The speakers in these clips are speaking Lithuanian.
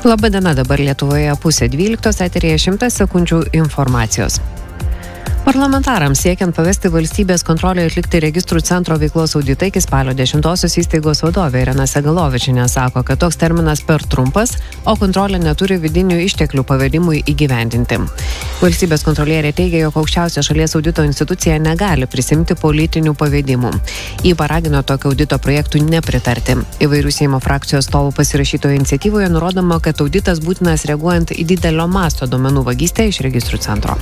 Labadiena, dabar Lietuvoje 11:30, eteryje 100 sekundžių informacijos. Parlamentarams siekiant pavesti valstybės kontrolę atlikti registrų centro veiklos auditą iki spalio 10-osios įstaigos vadovė Irena Segalovičienė sako, kad toks terminas per trumpas, o kontrolė neturi vidinių išteklių pavedimui įgyvendinti. Valstybės kontrolierė teigia, jog aukščiausia šalies audito institucija negali prisimti politinių pavedimų. Ji paragino tokio audito projektų nepritarti. Įvairių Seimo frakcijų atstovų pasirašytoje iniciatyvoje nurodoma, kad auditas būtinas reaguojant į didelio masto duomenų vagystę iš registrų centro.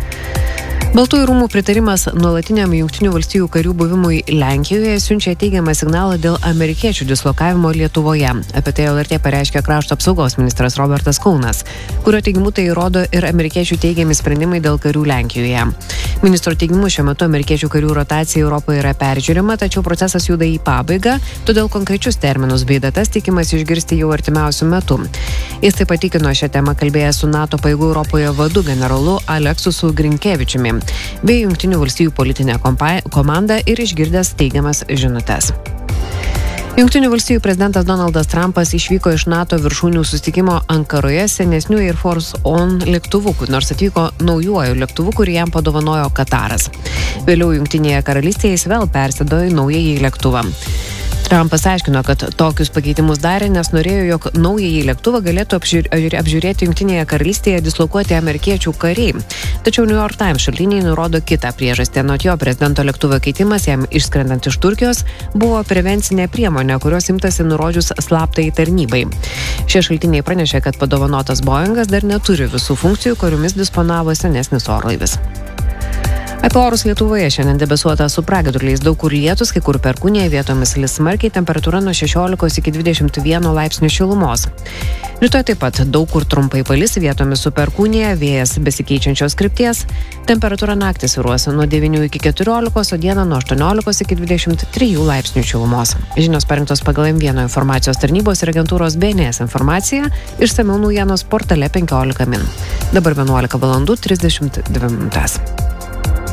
Baltųjų rūmų pritarimas nuolatiniam Jungtinių valstijų karių buvimui Lenkijoje siunčia teigiamą signalą dėl amerikiečių dislokavimo Lietuvoje. Apie tai LRT pareiškė krašto apsaugos ministras Robertas Kaunas, kurio teigimu tai įrodo ir amerikiečių teigiami sprendimai dėl karių Lenkijoje. Ministro teigimu šiuo metu amerikiečių karių rotacija Europoje yra peržiūrima, tačiau procesas juda į pabaigą, todėl konkrečius terminus bei datas tikimas išgirsti jau artimiausiu metu. Jis taip pat tikino šią temą kalbėjęs su NATO pajėgų Europoje vadu generolu Aleksusu Grinkevičiumi bei Jungtinių valstijų politinę komandą ir išgirdęs teigiamas žinutes. Jungtinių valstijų prezidentas Donaldas Trumpas išvyko iš NATO viršūnių susitikimo Ankaroje senesniu Air Force One lėktuvu, nors atvyko naujuoju lėktuvu, kurį jam padovanojo Kataras. Vėliau Jungtinėje karalystėje jis vėl persėdo į naująjį lėktuvą. Trumpas aiškino, kad tokius pakeitimus darė, nes norėjo, jog naująjį lėktuvą galėtų apžiūrėti Jungtinėje karalystėje dislokuoti amerikiečių kariai. Tačiau New York Times šaltiniai nurodo kitą priežastį. Anot jo, prezidento lėktuvo keitimas jam išskrendant iš Turkijos buvo prevencinė priemonė, kurios imtasi nurodžius slaptai tarnybai. Šie šaltiniai pranešė, kad padovanotas Boeingas dar neturi visų funkcijų, kuriomis disponavo senesnis orlaivis. Apie orus Lietuvoje šiandien debesuota su pragiedruliais, daug kur lietus, kai kur perkūnija, vietomis lis smarkiai, temperatūra nuo 16 iki 21 laipsnių šilumos. Rytoj taip pat daug kur trumpai palis, vietomis su perkūnija, vėjas besikeičiančios krypties, temperatūra naktį svyruos nuo 9 iki 14, o dieną nuo 18 iki 23 laipsnių šilumos. Žinios parengtos pagal M1 informacijos tarnybos ir agentūros BNS informaciją, išsamiau naujienos portale 15 min. Dabar 11:32 min.